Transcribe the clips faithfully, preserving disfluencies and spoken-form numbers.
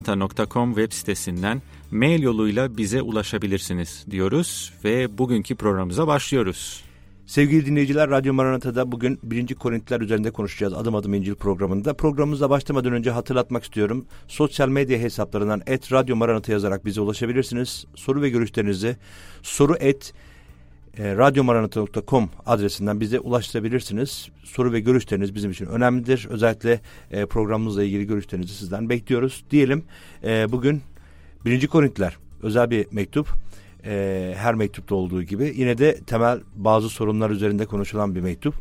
nokta com web sitesinden mail yoluyla bize ulaşabilirsiniz diyoruz ve bugünkü programımıza başlıyoruz. Sevgili dinleyiciler, Radyo Maranata'da bugün birinci Korintiler üzerinde konuşacağız. Adım Adım İncil programında. Programımıza başlamadan önce hatırlatmak istiyorum. Sosyal medya hesaplarından et radyo maranata yazarak bize ulaşabilirsiniz. Soru ve görüşlerinizi soru et radyo maranata nokta com adresinden bize ulaştırabilirsiniz. Soru ve görüşleriniz bizim için önemlidir. Özellikle e, programımızla ilgili görüşlerinizi sizden bekliyoruz. Diyelim e, bugün birinci Korintiler özel bir mektup. E, her mektupta olduğu gibi yine de temel bazı sorunlar üzerinde konuşulan bir mektup.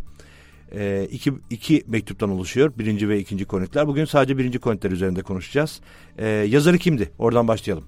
E, iki, iki mektuptan oluşuyor. Birinci ve ikinci Korintiler. Bugün sadece birinci Korintiler üzerinde konuşacağız. E, yazarı kimdi? Oradan başlayalım.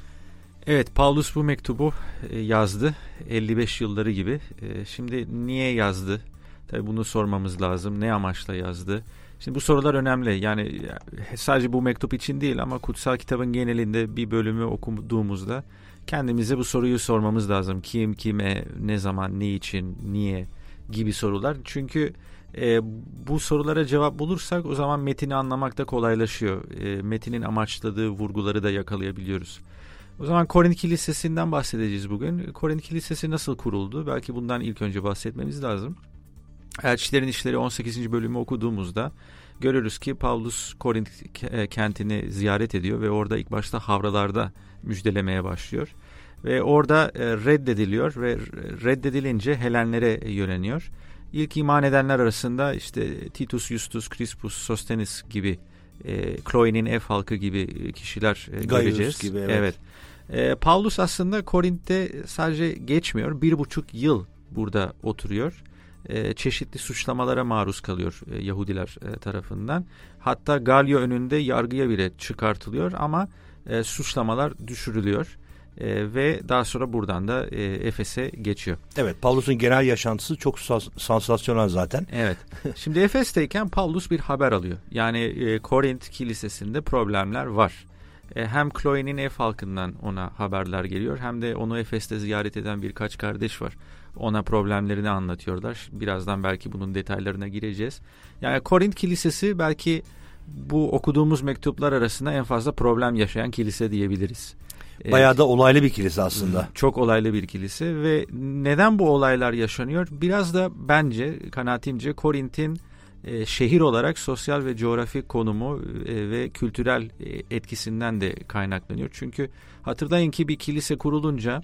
Evet, Paulus bu mektubu yazdı. elli beş yılları gibi. Şimdi niye yazdı? Tabii bunu sormamız lazım. Ne amaçla yazdı? Şimdi bu sorular önemli. Yani sadece bu mektup için değil ama kutsal kitabın genelinde bir bölümü okuduğumuzda kendimize bu soruyu sormamız lazım. Kim, kime, ne zaman, ne için, niye gibi sorular. Çünkü e, bu sorulara cevap bulursak o zaman metini anlamak da kolaylaşıyor. E, metinin amaçladığı vurguları da yakalayabiliyoruz. O zaman Korint Kilisesi'nden bahsedeceğiz bugün. Korint Kilisesi nasıl kuruldu? Belki bundan ilk önce bahsetmemiz lazım. Elçilerin İşleri on sekizinci bölümü okuduğumuzda görürüz ki Paulus Korint kentini ziyaret ediyor ve orada ilk başta havralarda müjdelemeye başlıyor. Ve orada reddediliyor ve reddedilince Helenlere yöneliyor. İlk iman edenler arasında işte Titus, Justus, Crispus, Sostenes gibi, e, Chloe'nin ev halkı gibi kişiler e, göreceğiz. Gibi, evet. evet. E, Paulus aslında Korint'te sadece geçmiyor, bir buçuk yıl burada oturuyor. E, çeşitli suçlamalara maruz kalıyor e, Yahudiler e, tarafından. Hatta Galio önünde yargıya bile çıkartılıyor ama e, suçlamalar düşürülüyor. E, ve daha sonra buradan da e, Efes'e geçiyor. Evet, Paulus'un genel yaşantısı çok sans- sansasyonel zaten. Evet. Şimdi Efes'teyken Paulus bir haber alıyor. Yani e, Korint Kilisesi'nde problemler var. E, hem Chloe'nin ev halkından ona haberler geliyor hem de onu Efes'te ziyaret eden birkaç kardeş var. Ona problemlerini anlatıyorlar. Birazdan belki bunun detaylarına gireceğiz. Yani Korint Kilisesi belki bu okuduğumuz mektuplar arasında en fazla problem yaşayan kilise diyebiliriz. Bayağı da olaylı bir kilise aslında. Çok olaylı bir kilise ve neden bu olaylar yaşanıyor? Biraz da bence kanaatimce Korint'in e, şehir olarak sosyal ve coğrafi konumu e, ve kültürel e, etkisinden de kaynaklanıyor. Çünkü hatırlayın ki bir kilise kurulunca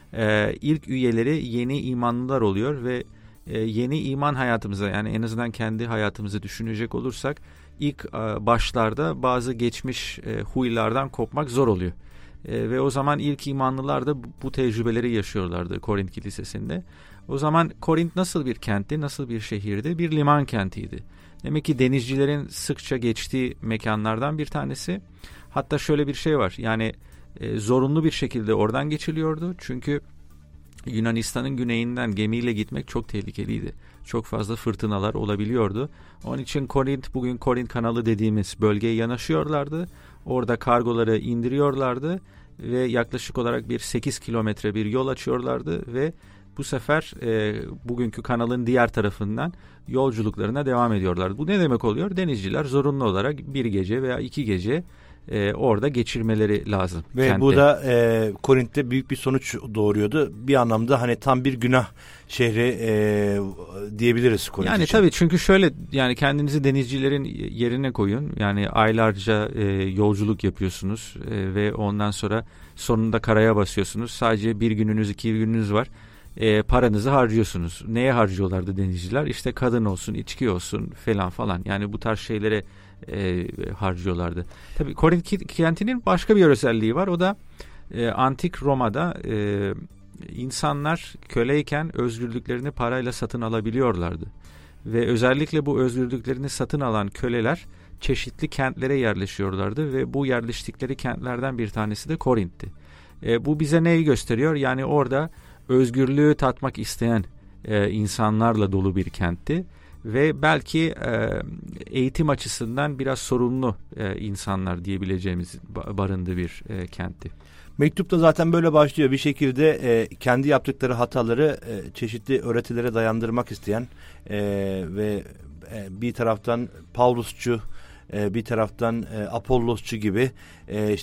e, ilk üyeleri yeni imanlılar oluyor ve e, yeni iman hayatımıza, yani en azından kendi hayatımızı düşünecek olursak ilk e, başlarda bazı geçmiş e, huylardan kopmak zor oluyor. E, ve o zaman ilk imanlılar da bu, bu tecrübeleri yaşıyorlardı Korint Kilisesi'nde. O zaman Korint nasıl bir kentti, nasıl bir şehirdi? Bir liman kentiydi. Demek ki denizcilerin sıkça geçtiği mekanlardan bir tanesi. Hatta şöyle bir şey var, yani e, zorunlu bir şekilde oradan geçiliyordu. Çünkü Yunanistan'ın güneyinden gemiyle gitmek çok tehlikeliydi. Çok fazla fırtınalar olabiliyordu. Onun için Korint, bugün Korint Kanalı dediğimiz bölgeye yanaşıyorlardı. Orada kargoları indiriyorlardı ve yaklaşık olarak bir sekiz kilometre bir yol açıyorlardı ve bu sefer e, bugünkü kanalın diğer tarafından yolculuklarına devam ediyorlardı. Bu ne demek oluyor? Denizciler zorunlu olarak bir gece veya iki gece e, orada geçirmeleri lazım. Ve kentte. Bu da e, Korint'te büyük bir sonuç doğuruyordu. Bir anlamda hani tam bir günah şehri e, diyebiliriz Korint yani için. Tabii, çünkü şöyle, yani kendinizi denizcilerin yerine koyun. Yani aylarca e, yolculuk yapıyorsunuz e, ve ondan sonra sonunda karaya basıyorsunuz. Sadece bir gününüz, iki gününüz var. E, paranızı harcıyorsunuz. Neye harcıyorlardı denizciler? İşte kadın olsun, içki olsun falan falan. Yani bu tarz şeylere e, harcıyorlardı. Tabii Korint kentinin başka bir özelliği var. O da e, antik Roma'da e, insanlar köleyken özgürlüklerini parayla satın alabiliyorlardı. Ve özellikle bu özgürlüklerini satın alan köleler çeşitli kentlere yerleşiyorlardı ve bu yerleştikleri kentlerden bir tanesi de Korint'ti. E, bu bize neyi gösteriyor? Yani orada özgürlüğü tatmak isteyen e, insanlarla dolu bir kentti ve belki e, eğitim açısından biraz sorunlu e, insanlar diyebileceğimiz barındığı bir e, kentti. Mektupta zaten böyle başlıyor. Bir şekilde e, kendi yaptıkları hataları e, çeşitli öğretilere dayandırmak isteyen e, ve e, bir taraftan Paulusçu bir taraftan Apollosçu gibi, işte